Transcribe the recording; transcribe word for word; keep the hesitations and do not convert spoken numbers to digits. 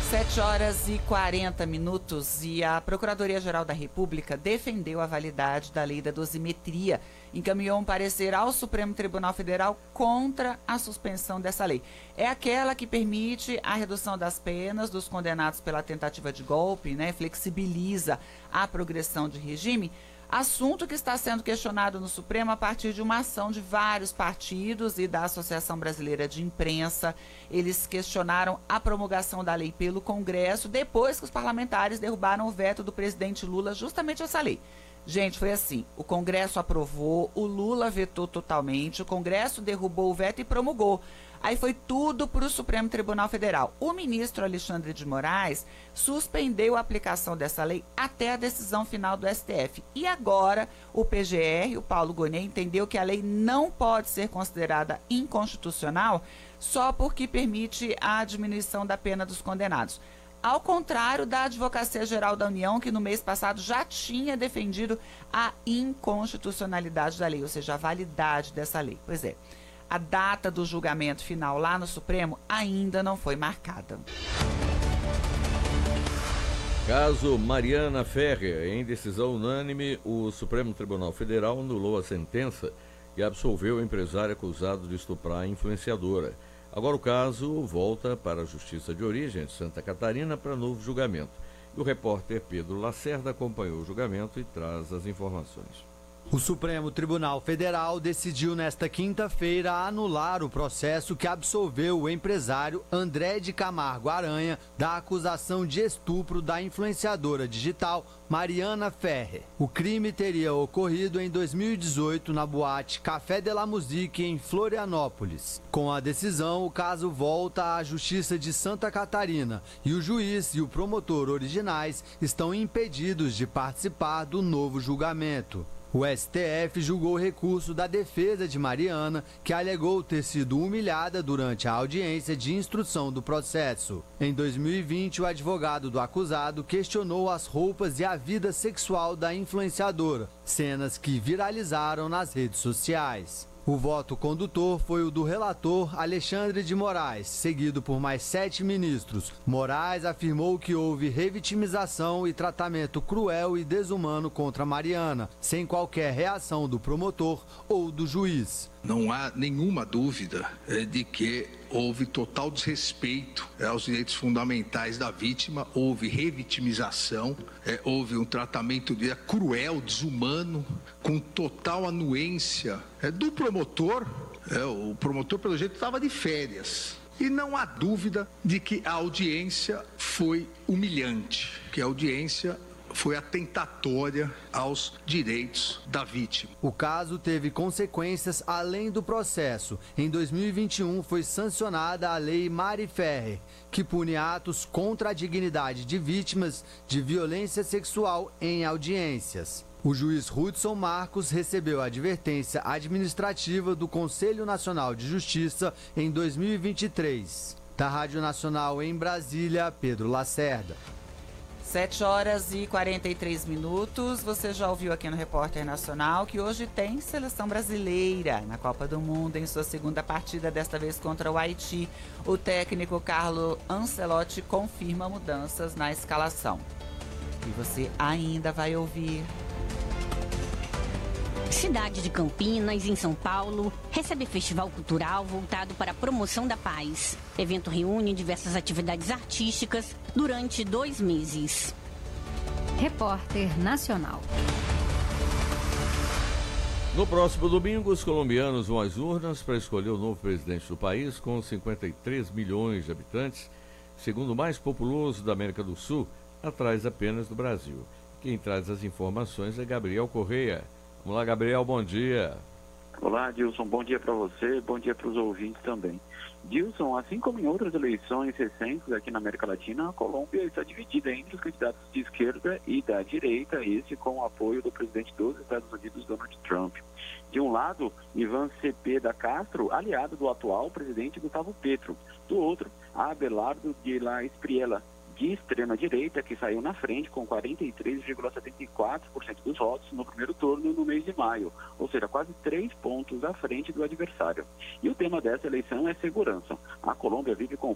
sete horas e quarenta minutos e a Procuradoria-Geral da República defendeu a validade da lei da dosimetria. Encaminhou um parecer ao Supremo Tribunal Federal contra a suspensão dessa lei. É aquela que permite a redução das penas dos condenados pela tentativa de golpe, né? Flexibiliza a progressão de regime. Assunto que está sendo questionado no Supremo a partir de uma ação de vários partidos e da Associação Brasileira de Imprensa. Eles questionaram a promulgação da lei pelo Congresso depois que os parlamentares derrubaram o veto do presidente Lula justamente essa lei. Gente, foi assim, o Congresso aprovou, o Lula vetou totalmente, o Congresso derrubou o veto e promulgou. Aí foi tudo para o Supremo Tribunal Federal. O ministro Alexandre de Moraes suspendeu a aplicação dessa lei até a decisão final do S T F. E agora o P G R, o Paulo Gonet, entendeu que a lei não pode ser considerada inconstitucional só porque permite a diminuição da pena dos condenados. Ao contrário da Advocacia Geral da União, que no mês passado já tinha defendido a inconstitucionalidade da lei, ou seja, a validade dessa lei. Pois é. A data do julgamento final lá no Supremo ainda não foi marcada. Caso Mariana Ferrer, em decisão unânime, o Supremo Tribunal Federal anulou a sentença e absolveu o empresário acusado de estuprar a influenciadora. Agora o caso volta para a Justiça de Origem de Santa Catarina para novo julgamento. E o repórter Pedro Lacerda acompanhou o julgamento e traz as informações. O Supremo Tribunal Federal decidiu nesta quinta-feira anular o processo que absolveu o empresário André de Camargo Aranha da acusação de estupro da influenciadora digital Mariana Ferrer. O crime teria ocorrido em dois mil e dezoito na boate Café de la Musique, em Florianópolis. Com a decisão, o caso volta à Justiça de Santa Catarina e o juiz e o promotor originais estão impedidos de participar do novo julgamento. O S T F julgou o recurso da defesa de Mariana, que alegou ter sido humilhada durante a audiência de instrução do processo. Em dois mil e vinte, o advogado do acusado questionou as roupas e a vida sexual da influenciadora, cenas que viralizaram nas redes sociais. O voto condutor foi o do relator Alexandre de Moraes, seguido por mais sete ministros. Moraes afirmou que houve revitimização e tratamento cruel e desumano contra Mariana, sem qualquer reação do promotor ou do juiz. Não há nenhuma dúvida de que houve total desrespeito aos direitos fundamentais da vítima, houve revitimização, houve um tratamento cruel, desumano, com total anuência do promotor. O promotor, pelo jeito, estava de férias. E não há dúvida de que a audiência foi humilhante, que a audiência foi atentatória aos direitos da vítima. O caso teve consequências além do processo. Em dois mil e vinte e um foi sancionada a Lei Mari Ferrer, que pune atos contra a dignidade de vítimas de violência sexual em audiências. O juiz Hudson Marcos recebeu a advertência administrativa do Conselho Nacional de Justiça em dois mil e vinte e três. Da Rádio Nacional em Brasília, Pedro Lacerda. sete horas e quarenta e três minutos. Você já ouviu aqui no Repórter Nacional que hoje tem seleção brasileira na Copa do Mundo em sua segunda partida, desta vez contra o Haiti. O técnico Carlo Ancelotti confirma mudanças na escalação. E você ainda vai ouvir. Cidade de Campinas, em São Paulo, recebe festival cultural voltado para a promoção da paz. O evento reúne diversas atividades artísticas durante dois meses. Repórter Nacional. No próximo domingo, os colombianos vão às urnas para escolher o novo presidente do país, com cinquenta e três milhões de habitantes, segundo o mais populoso da América do Sul, atrás apenas do Brasil. Quem traz as informações é Gabriel Correia. Vamos lá, Gabriel, bom dia. Olá, Dilson, bom dia para você, bom dia para os ouvintes também. Dilson, assim como em outras eleições recentes aqui na América Latina, a Colômbia está dividida entre os candidatos de esquerda e da direita, esse com o apoio do presidente dos Estados Unidos, Donald Trump. De um lado, Iván Cepeda Castro, aliado do atual presidente Gustavo Petro. Do outro, Abelardo de la Espriella, de extrema-direita, que saiu na frente com quarenta e três vírgula setenta e quatro por cento dos votos no primeiro turno no mês de maio, ou seja, quase três pontos à frente do adversário. E o tema dessa eleição é segurança. A Colômbia vive com